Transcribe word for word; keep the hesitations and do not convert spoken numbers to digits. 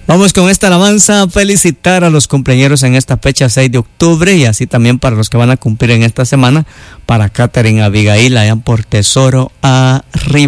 Vamos con esta alabanza a felicitar a los cumpleaños en esta fecha seis de octubre y así también para los que van a cumplir en esta semana, para Catherine Abigail allá por Tesoro arriba.